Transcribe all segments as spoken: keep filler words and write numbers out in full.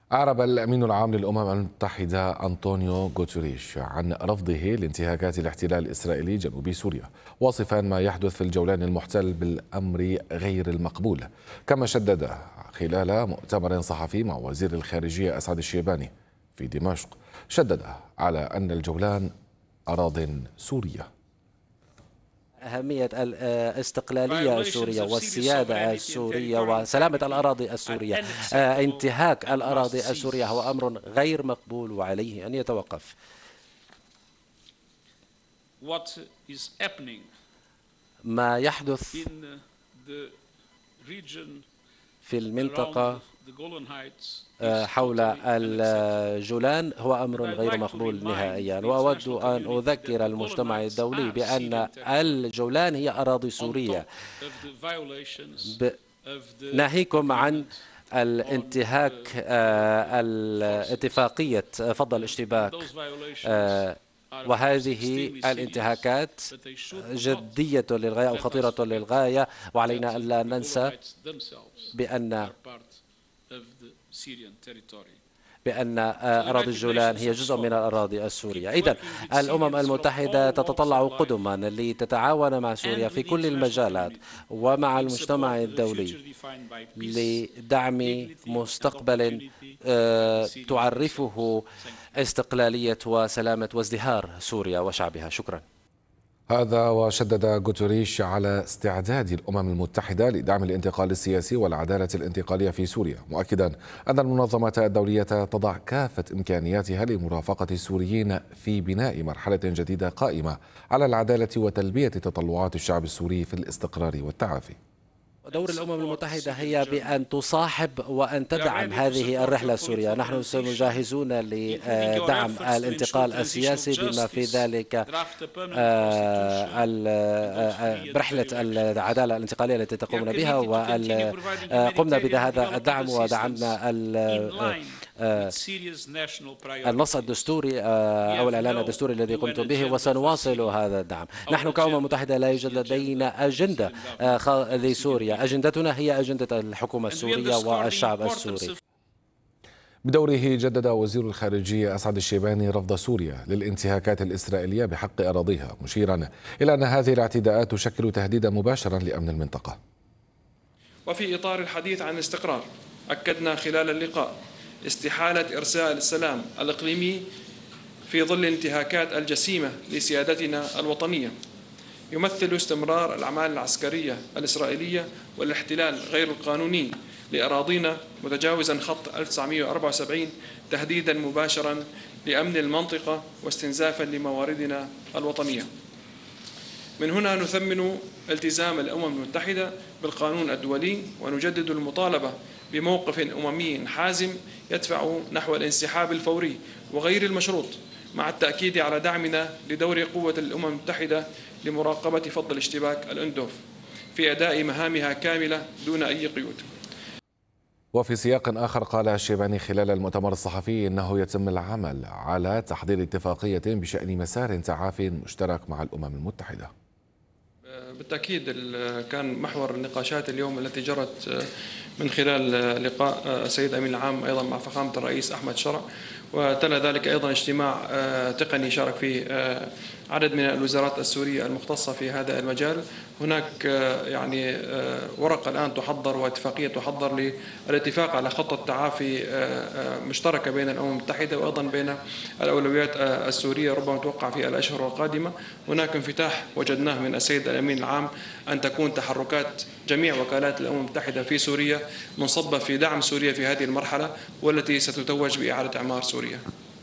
أعرب الأمين العام للأمم المتحدة أنطونيو غوتيريش عن رفضه لانتهاكات الاحتلال الإسرائيلي جنوب سوريا، واصفا ما يحدث في الجولان المحتل بالأمر غير المقبول. كما شدد خلال مؤتمر صحفي مع وزير الخارجية أسعد الشيباني في دمشق، شدد على أن الجولان أراضٍ سورية. أهمية الاستقلالية السورية والسيادة السورية وسلامة الأراضي السورية. انتهاك الأراضي السورية هو أمر غير مقبول وعليه أن يتوقف. ما يحدث في المنطقة حول الجولان هو أمر غير مقبول نهائيا، وأود أن أذكر المجتمع الدولي بأن الجولان هي أراضي سورية، ناهيكم عن الانتهاك الاتفاقية فض الاشتباك، وهذه الانتهاكات جدية للغاية أو خطيرة للغاية، وعلينا أن لا ننسى بأن بأن أراضي الجولان هي جزء من الأراضي السورية. إذن الأمم المتحدة تتطلع قدما لتتعاون مع سوريا في كل المجالات ومع المجتمع الدولي لدعم مستقبل تعرفه استقلالية وسلامة وازدهار سوريا وشعبها. شكرا. هذا وشدد غوتيريش على استعداد الأمم المتحدة لدعم الانتقال السياسي والعدالة الانتقالية في سوريا، مؤكدا أن المنظمات الدولية تضع كافة إمكانياتها لمرافقة السوريين في بناء مرحلة جديدة قائمة على العدالة وتلبية تطلعات الشعب السوري في الاستقرار والتعافي. دور الأمم المتحدة هي بأن تصاحب وأن تدعم هذه الرحلة السورية. نحن سنجهزون لدعم الانتقال السياسي بما في ذلك رحلة العدالة الانتقالية التي تقومون بها، وقمنا بهذا الدعم ودعمنا النص الدستوري أو الإعلان الدستوري الذي قمتم به، وسنواصل هذا الدعم. نحن كأمم متحدة لا يوجد لدينا أجندة لسوريا، أجندتنا هي أجندة الحكومة السورية والشعب السوري. بدوره جدد وزير الخارجية أسعد الشيباني رفض سوريا للانتهاكات الإسرائيلية بحق أراضيها، مشيرا إلى أن هذه الاعتداءات تشكل تهديدا مباشرا لأمن المنطقة. وفي إطار الحديث عن الاستقرار، أكدنا خلال اللقاء استحالة إرساء السلام الإقليمي في ظل الانتهاكات الجسيمة لسيادتنا الوطنية. يمثل استمرار الأعمال العسكرية الإسرائيلية والاحتلال غير القانوني لأراضينا متجاوزا خط ألف وتسعمئة وأربعة وسبعين تهديدا مباشرا لأمن المنطقة واستنزافا لمواردنا الوطنية. من هنا نثمن التزام الأمم المتحدة بالقانون الدولي، ونجدد المطالبة بموقف أممي حازم يدفع نحو الانسحاب الفوري وغير المشروط، مع التأكيد على دعمنا لدور قوة الأمم المتحدة لمراقبة فض الاشتباك الأندوف في أداء مهامها كاملة دون أي قيود. وفي سياق آخر قال الشيباني خلال المؤتمر الصحفي إنه يتم العمل على تحضير اتفاقية بشأن مسار تعاف مشترك مع الأمم المتحدة. بالتأكيد كان محور النقاشات اليوم التي جرت من خلال لقاء السيد أمين العام أيضا مع فخامة الرئيس أحمد شرع، وتلا ذلك أيضا اجتماع تقني شارك فيه عدد من الوزارات السورية المختصة في هذا المجال. هناك يعني ورقة الآن تحضر واتفاقية تحضر للاتفاق على خطة تعافي مشتركة بين الأمم المتحدة وأيضا بين الأولويات السورية، ربما توقع في الأشهر القادمة. هناك انفتاح وجدناه من السيد الأمين العام أن تكون تحركات جميع وكالات الأمم المتحدة في سوريا منصبة في دعم سوريا في هذه المرحلة، والتي ستتوج بإعادة إعمار سوريا.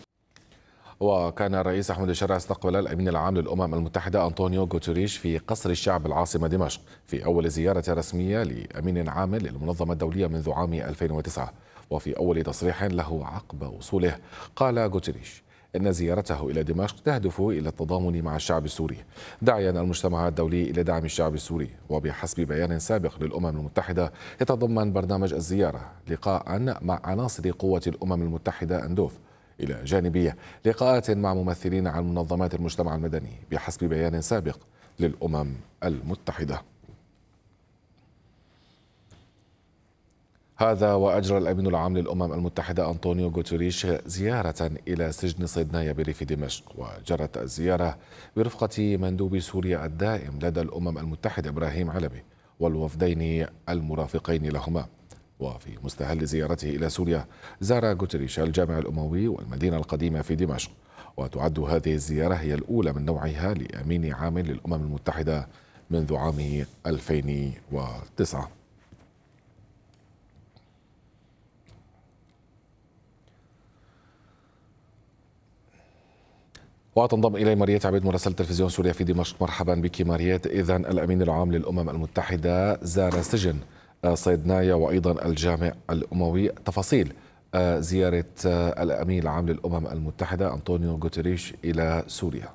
وكان الرئيس أحمد الشرع استقبل الأمين العام للأمم المتحدة أنطونيو غوتيريش في قصر الشعب العاصمة دمشق في أول زيارة رسمية لأمين عام للمنظمة الدولية منذ عام ألفين وتسعة. وفي أول تصريح له عقب وصوله قال غوتيريش إن زيارته إلى دمشق تهدف إلى التضامن مع الشعب السوري، داعيا المجتمع الدولي إلى دعم الشعب السوري. وبحسب بيان سابق للأمم المتحدة يتضمن برنامج الزيارة لقاء مع عناصر قوة الأمم المتحدة أندوف، إلى جانب لقاءات مع ممثلين عن منظمات المجتمع المدني بحسب بيان سابق للأمم المتحدة. هذا وأجرى الأمين العام للأمم المتحدة أنطونيو غوتيريش زيارة إلى سجن صيدنايا بريف دمشق، وجرت الزيارة برفقة مندوب سوريا الدائم لدى الأمم المتحدة إبراهيم علبي والوفدين المرافقين لهما. وفي مستهل زيارته إلى سوريا زار غوتيريش الجامع الأموي والمدينة القديمة في دمشق، وتعد هذه الزيارة هي الأولى من نوعها لأمين عام للأمم المتحدة منذ عام ألفين وتسعة. وتنضم إلي ماريت عبيد مراسلة تلفزيون سوريا في دمشق. مرحبا بك ماريت. إذن الأمين العام للأمم المتحدة زار سجن صيدنايا وأيضا الجامع الأموي، تفاصيل زيارة الأمين العام للأمم المتحدة أنطونيو غوتيريش إلى سوريا.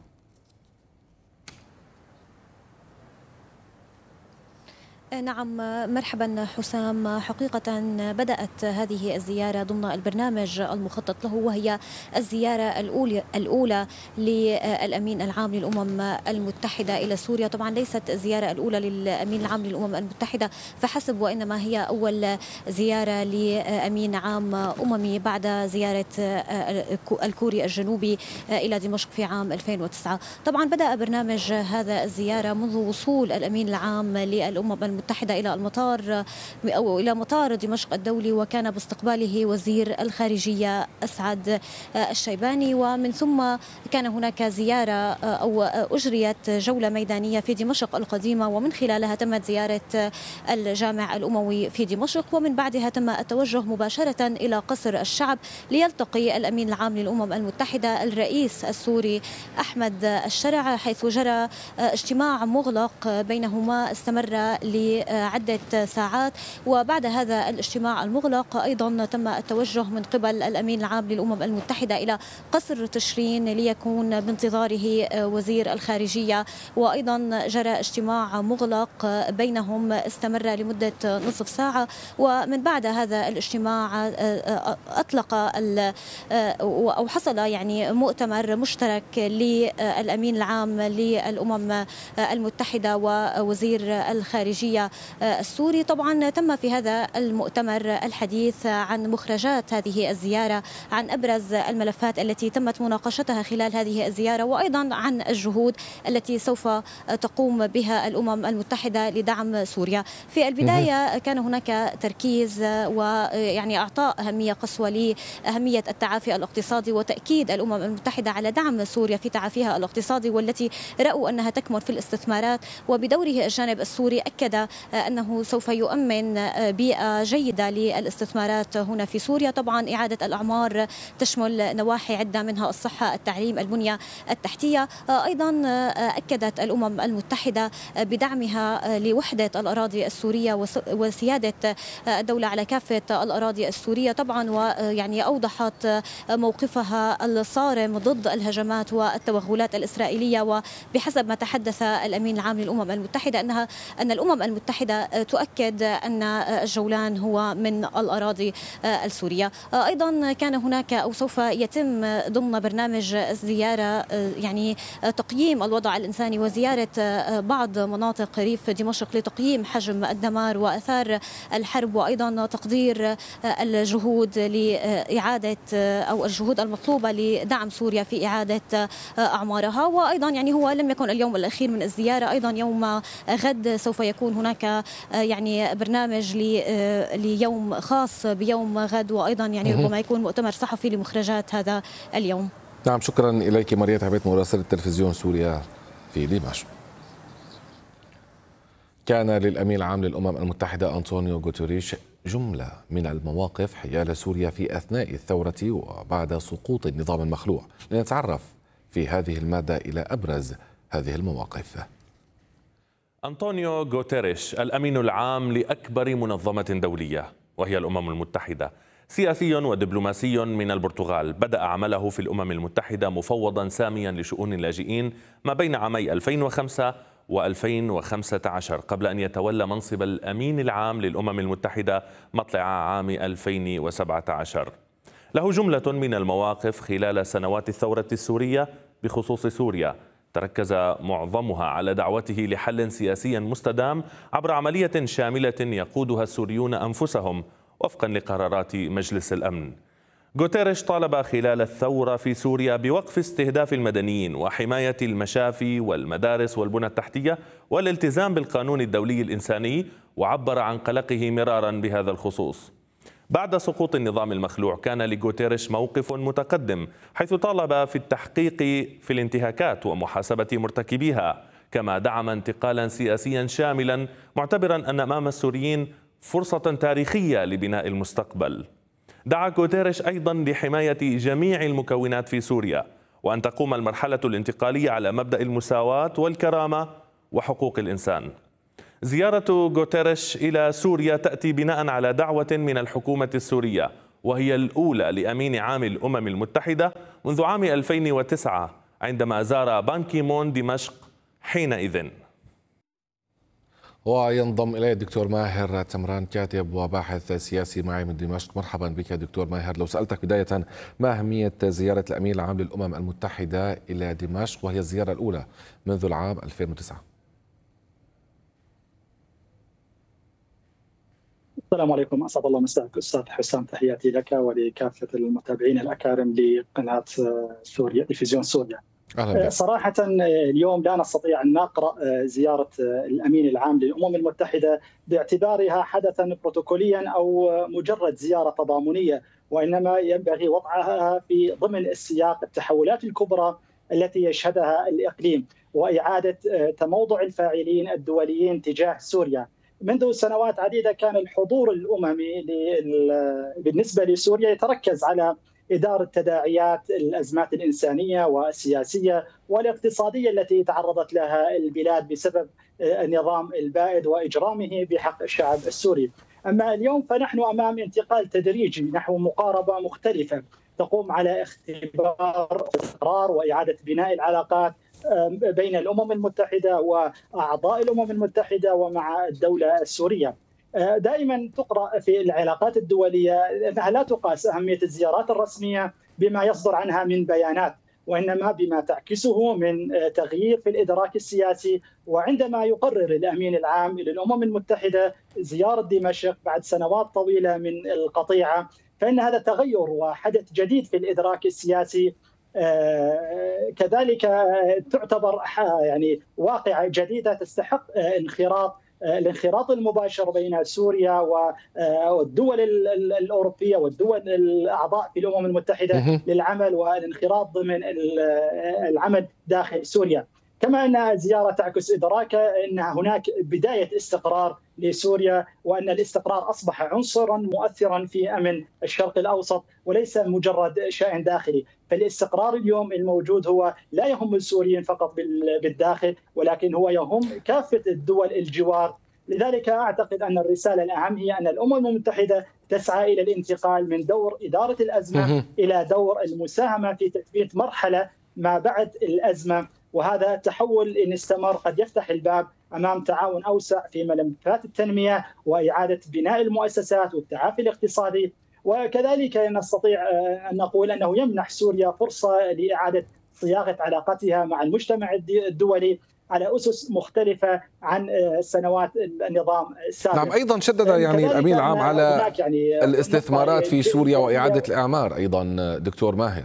نعم مرحبا حسام، حقيقة بدأت هذه الزيارة ضمن البرنامج المخطط له، وهي الزيارة الأولى الأولى للأمين العام للأمم المتحدة إلى سوريا. طبعا ليست الزيارة الأولى للأمين العام للأمم المتحدة فحسب، وإنما هي أول زيارة لأمين عام أممي بعد زيارة الكوري الجنوبي إلى دمشق في عام ألفين وتسعة. طبعا بدأ برنامج هذا الزيارة منذ وصول الأمين العام للأمم المتحدة إلى المطار أو إلى مطار دمشق الدولي، وكان باستقباله وزير الخارجية أسعد الشيباني، ومن ثم كان هناك زيارة أو أجريت جولة ميدانية في دمشق القديمة، ومن خلالها تمت زيارة الجامع الأموي في دمشق، ومن بعدها تم التوجه مباشرة إلى قصر الشعب ليلتقي الأمين العام للأمم المتحدة الرئيس السوري أحمد الشرع، حيث جرى اجتماع مغلق بينهما استمر لعدة ساعات. وبعد هذا الاجتماع المغلق أيضا تم التوجه من قبل الأمين العام للأمم المتحدة إلى قصر تشرين ليكون بانتظاره وزير الخارجية، وأيضا جرى اجتماع مغلق بينهم استمر لمدة نصف ساعة. ومن بعد هذا الاجتماع أطلق أو حصل يعني مؤتمر مشترك للأمين العام للأمم المتحدة ووزير الخارجية السوري. طبعا تم في هذا المؤتمر الحديث عن مخرجات هذه الزيارة، عن أبرز الملفات التي تمت مناقشتها خلال هذه الزيارة، وأيضا عن الجهود التي سوف تقوم بها الأمم المتحدة لدعم سوريا. في البداية كان هناك تركيز ويعني أعطاء أهمية قصوى لأهمية التعافي الاقتصادي وتأكيد الأمم المتحدة على دعم سوريا في تعافيها الاقتصادي، والتي رأوا أنها تكمن في الاستثمارات. وبدوره الجانب السوري أكد أنه سوف يؤمن بيئة جيدة للاستثمارات هنا في سوريا. طبعا إعادة الأعمار تشمل نواحي عدة منها الصحة، التعليم، البنية التحتية. أيضا أكدت الأمم المتحدة بدعمها لوحدة الأراضي السورية وسيادة الدولة على كافة الأراضي السورية. طبعا ويعني أوضحت موقفها الصارم ضد الهجمات والتوغلات الإسرائيلية، وبحسب ما تحدث الأمين العام للأمم المتحدة أنها أن الأمم المتحدة تؤكد أن الجولان هو من الأراضي السورية. أيضا كان هناك أو سوف يتم ضمن برنامج الزيارة يعني تقييم الوضع الإنساني وزيارة بعض مناطق ريف دمشق لتقييم حجم الدمار وأثار الحرب، وأيضا تقدير الجهود لإعادة أو الجهود المطلوبة لدعم سوريا في إعادة أعمارها. وأيضا يعني هو لم يكن اليوم الأخير من الزيارة، أيضا يوم غد سوف يكون هناك يعني برنامج ليوم خاص بيوم غد، وأيضا يعني ربما يكون مؤتمر صحفي لمخرجات هذا اليوم. نعم، شكرا إليك ماريت عبيد مراسلة تلفزيون سوريا في دمشق. كان للأمين العام للأمم المتحدة أنطونيو غوتيريش جملة من المواقف حيال سوريا في أثناء الثورة وبعد سقوط النظام المخلوع. لنتعرف في هذه المادة إلى أبرز هذه المواقف. أنطونيو غوتيريش الأمين العام لأكبر منظمة دولية وهي الأمم المتحدة، سياسي ودبلوماسي من البرتغال، بدأ عمله في الأمم المتحدة مفوضا ساميا لشؤون اللاجئين ما بين عامي ألفين وخمسة وألفين وخمسة عشر، قبل أن يتولى منصب الأمين العام للأمم المتحدة مطلع عام ألفين وسبعة عشر. له جملة من المواقف خلال سنوات الثورة السورية بخصوص سوريا، تركز معظمها على دعوته لحل سياسي مستدام عبر عملية شاملة يقودها السوريون أنفسهم وفقا لقرارات مجلس الأمن. غوتيريش طالب خلال الثورة في سوريا بوقف استهداف المدنيين وحماية المشافي والمدارس والبنى التحتية والالتزام بالقانون الدولي الإنساني، وعبر عن قلقه مرارا بهذا الخصوص. بعد سقوط النظام المخلوع كان لغوتيريش موقف متقدم، حيث طالب في التحقيق في الانتهاكات ومحاسبة مرتكبيها، كما دعم انتقالا سياسيا شاملا، معتبرا أن أمام السوريين فرصة تاريخية لبناء المستقبل. دعا غوتيريش أيضا لحماية جميع المكونات في سوريا، وأن تقوم المرحلة الانتقالية على مبدأ المساواة والكرامة وحقوق الإنسان. زيارة غوتيريش إلى سوريا تأتي بناء على دعوة من الحكومة السورية، وهي الأولى لأمين عام الأمم المتحدة منذ عام ألفين وتسعة عندما زار بان كي مون دمشق حينئذ. وينضم إليه الدكتور ماهر تمران، كاتب وباحث سياسي معي من دمشق. مرحبا بك دكتور ماهر. لو سألتك بداية، ما أهمية زيارة الأمين العام للأمم المتحدة إلى دمشق، وهي الزيارة الأولى منذ العام ألفين وتسعة؟ السلام عليكم، أسعد الله مساك أستاذ حسام. تحياتي لك ولكافة المتابعين الأكارم لقناة سوريا تلفزيون سوريا. صراحة اليوم لا نستطيع أن نقرأ زيارة الأمين العام للأمم المتحدة باعتبارها حدثا بروتوكوليا أو مجرد زيارة تضامنية، وإنما ينبغي وضعها في ضمن السياق التحولات الكبرى التي يشهدها الإقليم وإعادة تموضع الفاعلين الدوليين تجاه سوريا. منذ سنوات عديدة كان الحضور الأممي بالنسبة لسوريا يتركز على إدارة تداعيات الأزمات الإنسانية والسياسية والاقتصادية التي تعرضت لها البلاد بسبب النظام البائد وإجرامه بحق الشعب السوري. أما اليوم فنحن أمام انتقال تدريجي نحو مقاربة مختلفة تقوم على اختبار الاستقرار وإعادة بناء العلاقات بين الأمم المتحدة وأعضاء الأمم المتحدة ومع الدولة السورية. دائما تقرأ في العلاقات الدولية أنها لا تقاس أهمية الزيارات الرسمية بما يصدر عنها من بيانات، وإنما بما تعكسه من تغيير في الإدراك السياسي. وعندما يقرر الأمين العام للأمم المتحدة زيارة دمشق بعد سنوات طويلة من القطيعة، فإن هذا تغير وحدث جديد في الإدراك السياسي. آه كذلك آه تعتبر يعني واقعة جديدة تستحق آه انخراط آه الانخراط المباشر بين سوريا والدول الأوروبية والدول الأعضاء في الأمم المتحدة للعمل والانخراط ضمن العمل داخل سوريا. كما أن الزيارة تعكس إدراك أن هناك بداية استقرار لسوريا، وأن الاستقرار أصبح عنصرا مؤثرا في أمن الشرق الأوسط وليس مجرد شأن داخلي. فالاستقرار اليوم الموجود هو لا يهم السوريين فقط بالداخل، ولكن هو يهم كافة الدول الجوار. لذلك أعتقد أن الرسالة الأهم هي أن الأمم المتحدة تسعى إلى الانتقال من دور إدارة الأزمة إلى دور المساهمة في تثبيت مرحلة ما بعد الأزمة، وهذا التحول إن استمر قد يفتح الباب أمام تعاون أوسع في ملفات التنمية وإعادة بناء المؤسسات والتعافي الاقتصادي. وكذلك نستطيع أن نقول أنه يمنح سوريا فرصة لإعادة صياغة علاقتها مع المجتمع الدولي على أسس مختلفة عن سنوات النظام السابق. نعم، أيضا شدد يعني الأمين العام على يعني الاستثمارات في سوريا وإعادة الإعمار أيضا دكتور ماهر.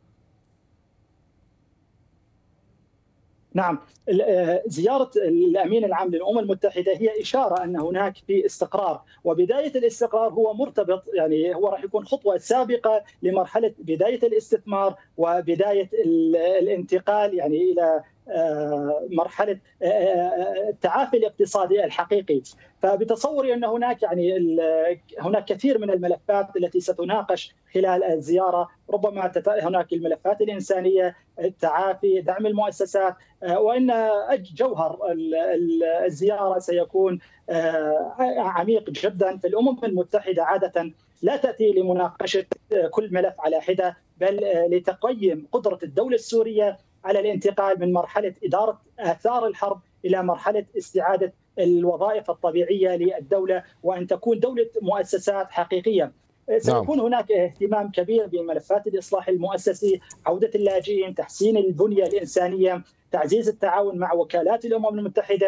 نعم، زيارة الأمين العام للأمم المتحدة هي إشارة أن هناك في استقرار، وبداية الاستقرار هو مرتبط يعني هو راح يكون خطوة سابقة لمرحلة بداية الاستثمار وبداية الانتقال يعني إلى مرحلة التعافي الاقتصادي الحقيقي. فبتصوري أن هناك يعني هناك كثير من الملفات التي ستناقش خلال الزيارة، ربما هناك الملفات الإنسانية، التعافي، دعم المؤسسات، وإن جوهر الزيارة سيكون عميق جدا. في الأمم المتحدة عادة لا تأتي لمناقشة كل ملف على حدة، بل لتقييم قدرة الدولة السورية على الانتقال من مرحلة إدارة آثار الحرب إلى مرحلة استعادة الوظائف الطبيعية للدولة، وأن تكون دولة مؤسسات حقيقية. سيكون هناك اهتمام كبير بملفات الإصلاح المؤسسي، عودة اللاجئين، تحسين البنية الإنسانية، تعزيز التعاون مع وكالات الأمم المتحدة.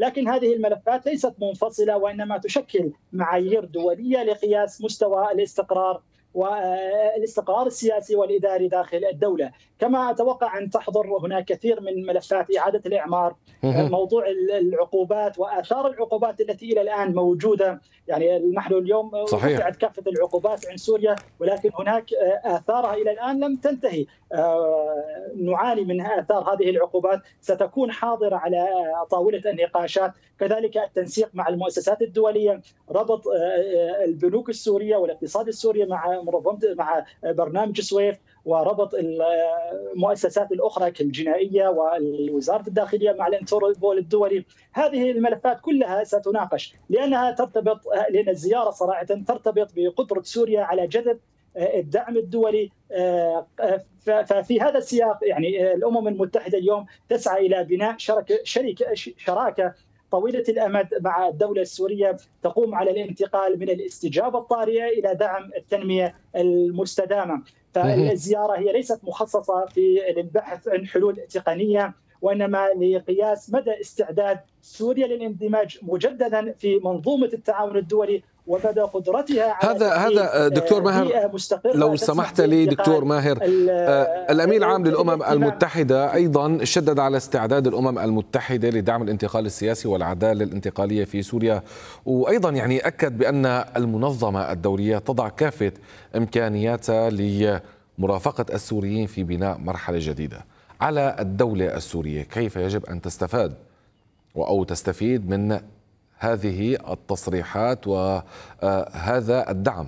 لكن هذه الملفات ليست منفصلة، وإنما تشكل معايير دولية لقياس مستوى الاستقرار والاستقرار السياسي والإداري داخل الدولة. كما أتوقع أن تحضر هناك كثير من ملفات إعادة الإعمار، موضوع العقوبات وآثار العقوبات التي إلى الآن موجودة. يعني نحن اليوم رفعت كافة العقوبات عن سوريا، ولكن هناك آثارها إلى الآن لم تنتهي. نعاني من آثار هذه العقوبات، ستكون حاضرة على طاولة النقاشات. كذلك التنسيق مع المؤسسات الدولية، ربط البنوك السورية والاقتصاد السوري مع مع برنامج سويفت، وربط المؤسسات الأخرى كالجنائية والوزارة الداخلية مع الانتربول الدولي. هذه الملفات كلها ستناقش، لأنها ترتبط، لأن الزيارة صراحة ترتبط بقدرة سوريا على جذب الدعم الدولي. ففي هذا السياق يعني الأمم المتحدة اليوم تسعى إلى بناء شركة شركة شراكة طويلة الأمد مع الدولة السورية، تقوم على الانتقال من الاستجابة الطارئة إلى دعم التنمية المستدامة. فالزيارة هي ليست مخصصة في البحث عن حلول تقنية، وإنما لقياس مدى استعداد سوريا للاندماج مجددا في منظومة التعاون الدولي ومدى قدرتها على هذا هذا دكتور ماهر، لو سمحت لي دكتور ماهر، الأمين العام للأمم المتحدة أيضا شدد على استعداد الأمم المتحدة لدعم الانتقال السياسي والعدالة الانتقالية في سوريا، وأيضا يعني أكد بأن المنظمة الدولية تضع كافة إمكانياتها لمرافقة السوريين في بناء مرحلة جديدة. على الدولة السورية كيف يجب أن تستفاد أو تستفيد من هذه التصريحات وهذا الدعم؟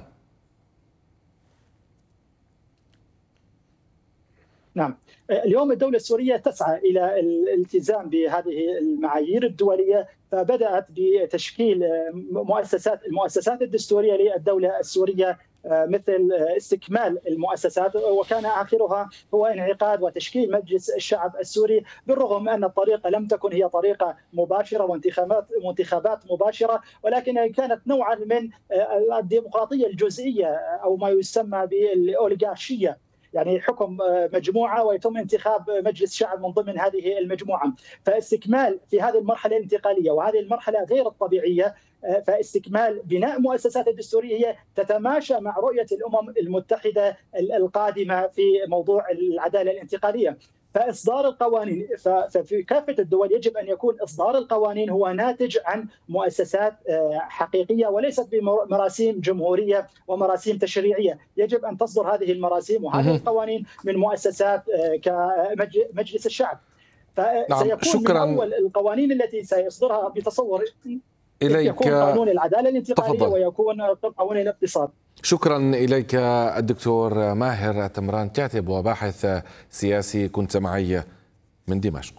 نعم، اليوم الدولة السورية تسعى إلى الالتزام بهذه المعايير الدولية، فبدأت بتشكيل مؤسسات المؤسسات الدستورية للدولة السورية، مثل استكمال المؤسسات، وكان آخرها هو انعقاد وتشكيل مجلس الشعب السوري، بالرغم أن الطريقة لم تكن هي طريقة مباشرة وانتخابات وانتخابات مباشرة، ولكن كانت نوعا من الديمقراطية الجزئية أو ما يسمى بالأوليغارشية، يعني حكم مجموعة ويتم انتخاب مجلس شعب من ضمن هذه المجموعة. فاستكمال في هذه المرحلة الانتقالية وهذه المرحلة غير الطبيعية، فاستكمال بناء مؤسسات الدستورية هي تتماشى مع رؤية الأمم المتحدة القادمة في موضوع العدالة الانتقالية. فإصدار القوانين، ففي كافة الدول يجب أن يكون إصدار القوانين هو ناتج عن مؤسسات حقيقية وليست بمراسيم جمهورية ومراسيم تشريعية. يجب أن تصدر هذه المراسيم وهذه القوانين من مؤسسات كمجلس الشعب. فسيكون شكرا. من أول القوانين التي سيصدرها بتصور إليك يكون قانون العدالة الانتقالية تفضل. ويكون قانون الاقتصاد. شكرا إليك الدكتور ماهر تمران كاتب وباحث سياسي، كنت معي من دمشق.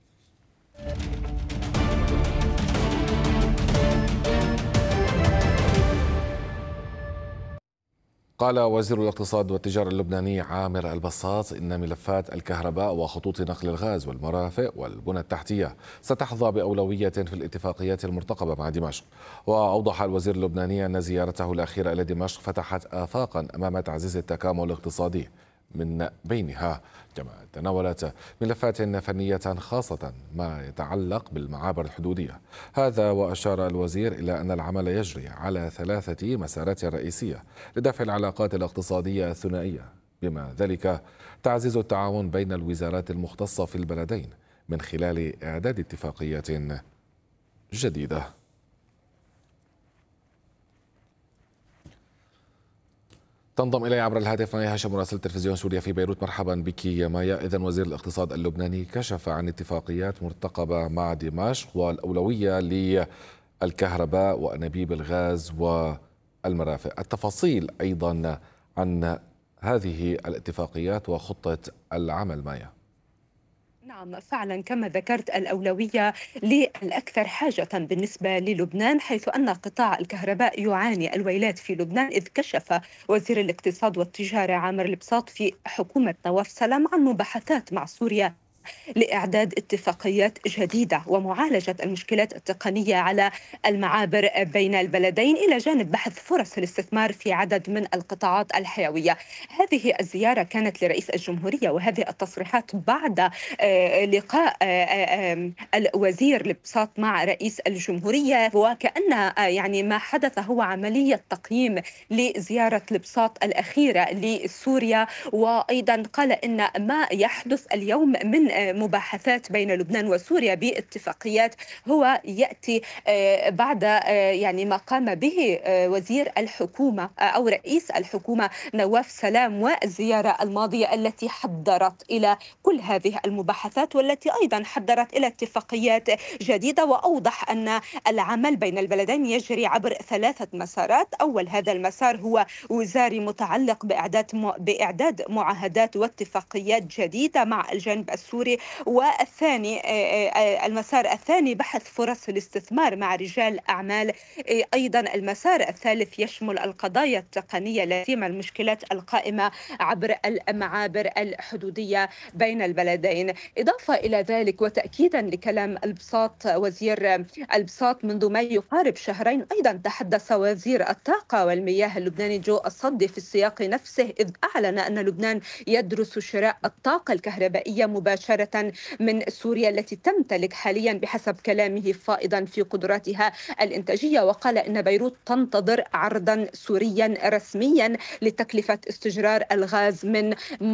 قال وزير الاقتصاد والتجارة اللبناني عامر البساط إن ملفات الكهرباء وخطوط نقل الغاز والمرافق والبنى التحتية ستحظى بأولوية في الاتفاقيات المرتقبة مع دمشق. وأوضح الوزير اللبناني أن زيارته الأخيرة إلى دمشق فتحت آفاقا أمام تعزيز التكامل الاقتصادي، من بينها كما تناولت ملفات فنية خاصة ما يتعلق بالمعابر الحدودية. هذا وأشار الوزير إلى أن العمل يجري على ثلاثة مسارات رئيسية لدفع العلاقات الاقتصادية الثنائية، بما ذلك تعزيز التعاون بين الوزارات المختصة في البلدين من خلال إعداد اتفاقيات جديدة. تنضم إلي عبر الهاتف مايا هاشم مراسل تلفزيون سوريا في بيروت. مرحبا بك يا مايا. إذن وزير الاقتصاد اللبناني كشف عن اتفاقيات مرتقبة مع دمشق والأولوية للكهرباء وأنابيب الغاز والمرافق. التفاصيل أيضا عن هذه الاتفاقيات وخطة العمل مايا. نعم فعلا كما ذكرت، الأولوية للأكثر حاجة بالنسبة للبنان، حيث أن قطاع الكهرباء يعاني الويلات في لبنان، إذ كشف وزير الاقتصاد والتجارة عامر البساط في حكومة نواف سلام عن مباحثات مع سوريا لإعداد اتفاقيات جديدة ومعالجة المشكلات التقنية على المعابر بين البلدين، إلى جانب بحث فرص الاستثمار في عدد من القطاعات الحيوية. هذه الزيارة كانت لرئيس الجمهورية، وهذه التصريحات بعد لقاء الوزير لبساط مع رئيس الجمهورية، وكأن يعني ما حدث هو عملية تقييم لزيارة لبساط الأخيرة لسوريا. وأيضا قال إن ما يحدث اليوم من مباحثات بين لبنان وسوريا باتفاقيات هو يأتي بعد يعني ما قام به وزير الحكومة أو رئيس الحكومة نواف سلام، والزيارة الماضية التي حضرت إلى كل هذه المباحثات، والتي أيضا حضرت إلى اتفاقيات جديدة. وأوضح أن العمل بين البلدين يجري عبر ثلاثة مسارات. أول هذا المسار هو وزاري متعلق بإعداد بإعداد معاهدات واتفاقيات جديدة مع الجانب السوري، والثاني المسار الثاني بحث فرص الاستثمار مع رجال أعمال. أيضا المسار الثالث يشمل القضايا التقنية لا سيما المشكلات القائمة عبر المعابر الحدودية بين البلدين. إضافة إلى ذلك وتأكيدا لكلام البساط وزير البساط، منذ ما يقارب شهرين أيضا تحدث وزير الطاقة والمياه اللبناني جو الصدي في السياق نفسه، إذ أعلن أن لبنان يدرس شراء الطاقة الكهربائية مباشرة من سوريا التي تمتلك حاليا بحسب كلامه فائضا في قدراتها الإنتاجية. وقال إن بيروت تنتظر عرضا سوريا رسميا لتكلفة استجرار الغاز من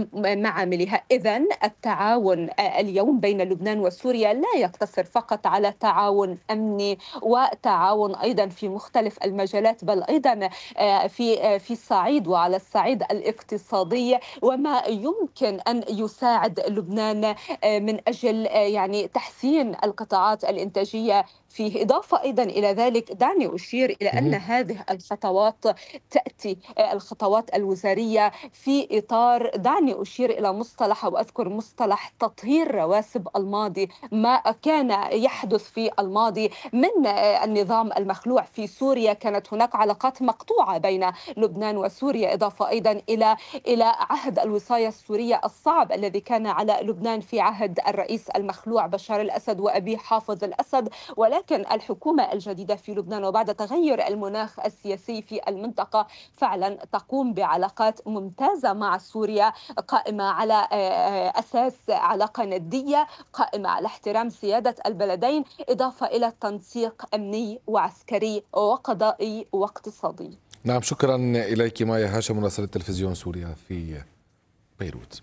معاملها. إذن التعاون اليوم بين لبنان وسوريا لا يقتصر فقط على تعاون أمني وتعاون أيضا في مختلف المجالات، بل أيضا في في الصعيد وعلى الصعيد الاقتصادي، وما يمكن أن يساعد لبنان من أجل يعني تحسين القطاعات الإنتاجية فيه. إضافة أيضا إلى ذلك دعني أشير إلى أن هذه الخطوات تأتي الخطوات الوزارية في إطار، دعني أشير إلى مصطلح وأذكر مصطلح تطهير رواسب الماضي. ما كان يحدث في الماضي من النظام المخلوع في سوريا، كانت هناك علاقات مقطوعة بين لبنان وسوريا، إضافة أيضا إلى إلى عهد الوصاية السورية الصعب الذي كان على لبنان في عهد الرئيس المخلوع بشار الأسد وأبي حافظ الأسد. ولكن الحكومة الجديدة في لبنان وبعد تغير المناخ السياسي في المنطقة فعلا تقوم بعلاقات ممتازة مع سوريا، قائمة على أساس علاقة ندية، قائمة على احترام سيادة البلدين، إضافة إلى تنسيق أمني وعسكري وقضائي واقتصادي. نعم، شكرا إليك مايا هاشم مراسلة تلفزيون سوريا في بيروت.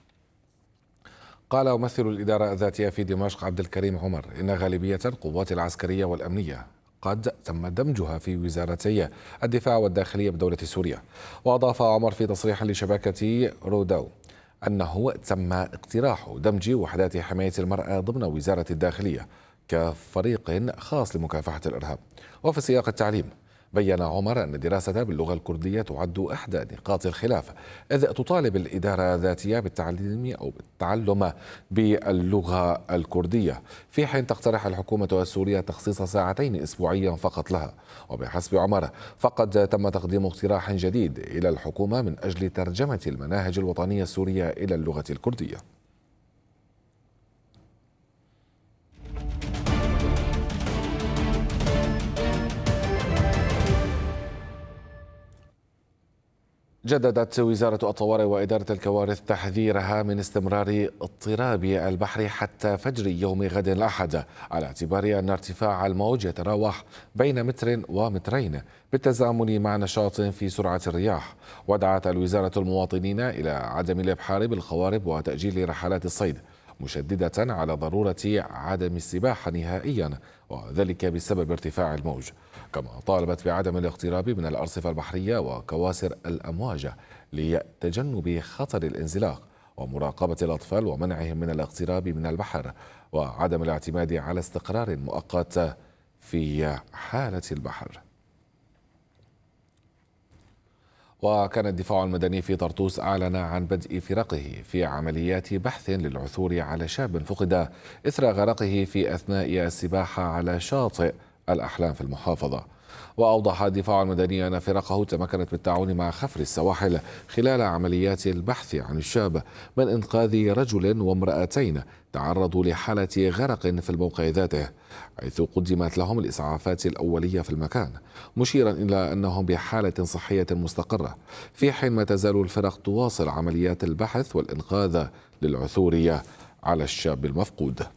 قال ممثل الإدارة الذاتية في دمشق عبد الكريم عمر إن غالبية القوات العسكرية والأمنية قد تم دمجها في وزارتي الدفاع والداخلية بدولة سوريا. وأضاف عمر في تصريح لشبكة روداو أنه تم اقتراح دمج وحدات حماية المرأة ضمن وزارة الداخلية كفريق خاص لمكافحة الإرهاب. وفي سياق التعليم بيّن عمر أن الدراسة باللغة الكردية تعد إحدى نقاط الخلاف، إذ تطالب الإدارة الذاتية بالتعليم أو بالتعلم باللغة الكردية، في حين تقترح الحكومة السورية تخصيص ساعتين أسبوعيا فقط لها. وبحسب عمر فقد تم تقديم اقتراح جديد إلى الحكومة من أجل ترجمة المناهج الوطنية السورية إلى اللغة الكردية. جددت وزارة الطوارئ وإدارة الكوارث تحذيرها من استمرار اضطراب البحر حتى فجر يوم غد الأحد، على اعتبار أن ارتفاع الموج يتراوح بين متر ومترين بالتزامن مع نشاط في سرعة الرياح. ودعت الوزارة المواطنين إلى عدم الإبحار بالقوارب وتأجيل رحلات الصيد، مشددة على ضرورة عدم السباحة نهائيا، وذلك بسبب ارتفاع الموج. كما طالبت بعدم الاقتراب من الأرصفة البحرية وكواسر الأمواج لتجنب خطر الانزلاق، ومراقبة الأطفال ومنعهم من الاقتراب من البحر، وعدم الاعتماد على استقرار مؤقت في حالة البحر. وكان الدفاع المدني في طرطوس أعلن عن بدء فرقه في عمليات بحث للعثور على شاب فقد إثر غرقه في أثناء السباحة على شاطئ الأحلام في المحافظة. وأوضح الدفاع المدني أن فرقه تمكنت بالتعاون مع خفر السواحل خلال عمليات البحث عن الشاب من إنقاذ رجل وامرأتين تعرضوا لحالة غرق في الموقع ذاته، حيث قدمت لهم الإسعافات الأولية في المكان، مشيرا إلى أنهم بحالة صحية مستقرة، في حين ما تزال الفرق تواصل عمليات البحث والإنقاذ للعثور على الشاب المفقود.